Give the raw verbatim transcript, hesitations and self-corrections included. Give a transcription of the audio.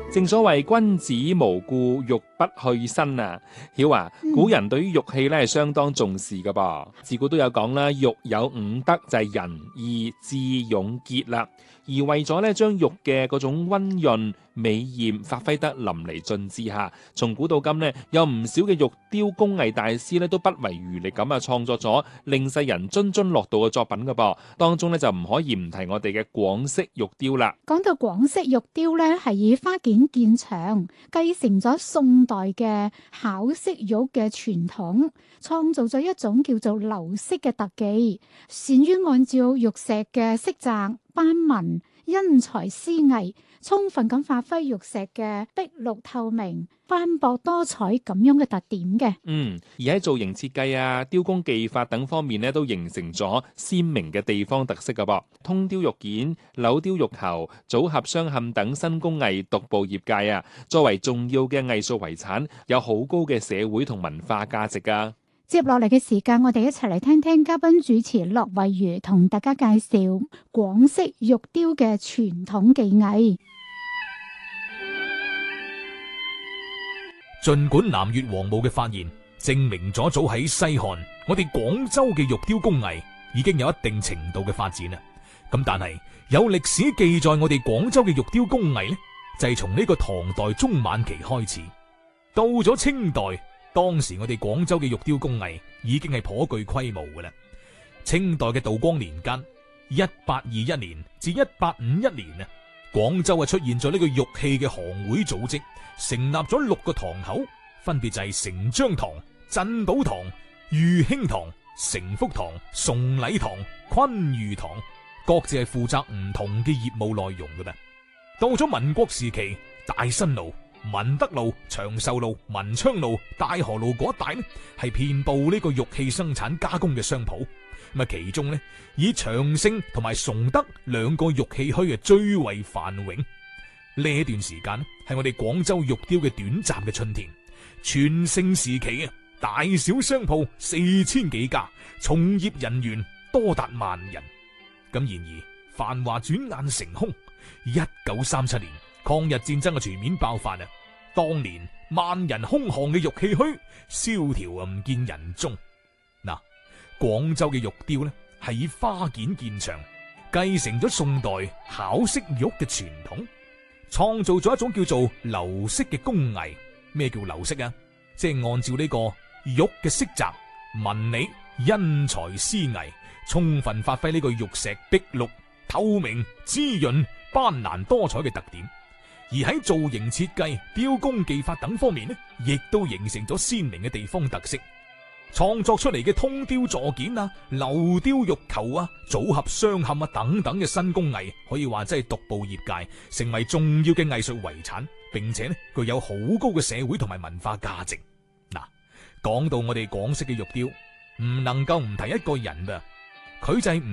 正所謂君子無故玉不去身啊，曉啊，古人對於玉器咧係相當重視噶噃，自古都有講啦，玉有五德就係仁義智勇傑啦。而為咗咧將玉嘅嗰種溫潤美豔發揮得淋漓盡致下，從古到今呢，有唔少嘅玉雕工藝大師咧都不遺餘力咁啊創作咗令世人津津樂道嘅作品噶噃，當中咧就唔可以唔提我哋嘅廣式玉雕啦。 講到廣式玉雕咧，係以花件見長，繼承咗宋代嘅巧式玉嘅傳統，創造咗一種叫做流式嘅特技，善於按照玉石嘅色澤、斑紋、因材施藝，充分咁發揮玉石嘅碧綠透明、斑駁多彩咁樣嘅特點嘅。 嗯，而喺造型設計啊、雕工技法等方面咧，都形成咗鮮明嘅地方特色噶噃。通雕玉件、扭雕玉頭、組合鑲嵌等新工藝獨步業界啊，作為重要嘅藝術遺產，有好高嘅社會同文化價值噶。 接落嚟嘅時間，我哋一齊嚟聽聽嘉賓主持駱惠如同大家介紹廣式玉雕嘅傳統技藝。 盡管南越王墓嘅發現證明咗早喺西漢，我哋廣州嘅玉雕工藝已經有一定程度嘅發展啦。咁但係有歷史記載，我哋廣州嘅玉雕工藝呢，就係從呢個唐代中晚期開始，到咗清代。當時我哋廣州嘅玉雕工藝已經係頗具規模嘅啦。清代嘅道光年間，一八二一年至一八五一年啊，廣州啊出現咗呢個玉器嘅行會組織，成立咗六個堂口，分別就係成章堂、鎮寶堂、裕興堂、成福堂、崇禮堂、昆裕堂，各自係負責唔同嘅業務內容嘅啦。到咗民國時期，大新路、文德路、長壽路、文昌路、大河路嗰一帶呢，係遍布呢個玉器生產加工嘅商鋪。咁啊，其中呢，以長勝同埋崇德兩個玉器墟啊最為繁榮。呢一段時間係我哋廣州玉雕嘅短暫嘅春天。全盛時期啊，大小商鋪四千幾家，從業人員多達萬人。咁然而繁華轉眼成空。一九三七年，抗日戰爭嘅全面爆發啊！當年萬人空巷嘅玉器墟，蕭條啊唔見人蹤。嗱，廣州嘅玉雕呢係以花件見長，繼承咗宋代巧式玉嘅傳統，創造咗一種叫做流式嘅工藝。咩叫流式啊？即係按照呢個玉嘅色澤、紋理、因材施藝，充分發揮呢個玉石碧綠、透明、滋潤、斑斕多彩嘅特點。而喺造型設計、雕工技法等方面呢，亦都形成咗鮮明嘅地方特色。創作出嚟嘅通雕座件啊、流雕玉球啊、組合鑲嵌啊等等嘅新工藝，可以話真係獨步業界，成為重要嘅藝術遺產，並且呢具有好高嘅社會同埋文化價值。嗱，講到我哋廣式嘅玉雕，唔能夠唔提一個人啊，佢就係